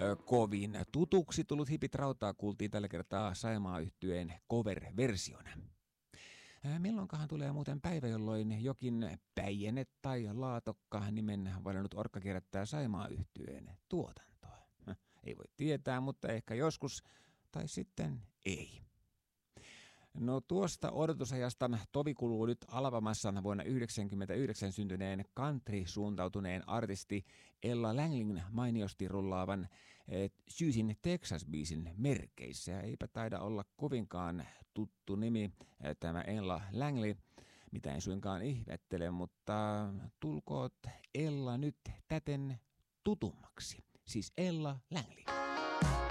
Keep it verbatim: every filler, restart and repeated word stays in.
kovin tutuksi tullut Hipit rautaa kuultiin tällä kertaa Saimaa-yhtyeen cover-versiona. Milloinkahan tulee muuten päivä, jolloin jokin Päijäne tai Laatokka nimen valinnut orkka kierrättää Saimaa-yhtyeen tuotantoa? Ei voi tietää, mutta ehkä joskus, tai sitten ei. No tuosta odotusajasta tovi kuluu nyt Alabamassa vuonna yhdeksänkymmentäyhdeksän syntyneen country-suuntautuneen artisti Ella Langlin mainiosti rullaavan Syysin Texas-biisin merkeissä. Eipä taida olla kovinkaan tuttu nimi tämä Ella Langley, mitä en suinkaan ihmettele, mutta tulkoot Ella nyt täten tutummaksi. Siis Ella Langley.